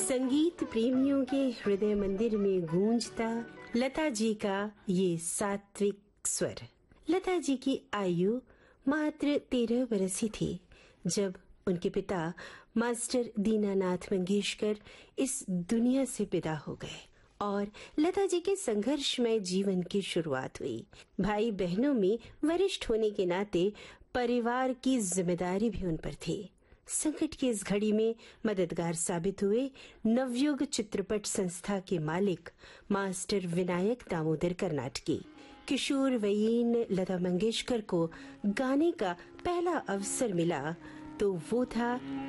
संगीत प्रेमियों के हृदय मंदिर में गूंजता लता जी का ये सात्विक स्वर। लता जी की आयु मात्र 13 वर्ष ही थी जब उनके पिता मास्टर दीनानाथ मंगेशकर इस दुनिया से विदा हो गए और लता जी के संघर्षमय जीवन की शुरुआत हुई। भाई बहनों में वरिष्ठ होने के नाते परिवार की जिम्मेदारी भी उन पर थी। संकट की इस घड़ी में मददगार साबित हुए नवयुग चित्रपट संस्था के मालिक मास्टर विनायक दामोदर कर्नाटकी। किशोर वयीन लता मंगेशकर को गाने का पहला अवसर मिला तो वो था